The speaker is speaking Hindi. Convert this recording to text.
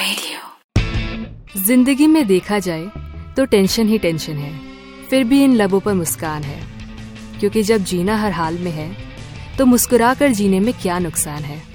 रेडियो। जिंदगी में देखा जाए तो टेंशन ही टेंशन है, फिर भी इन लबों पर मुस्कान है। क्योंकि जब जीना हर हाल में है तो मुस्कुरा कर जीने में क्या नुकसान है।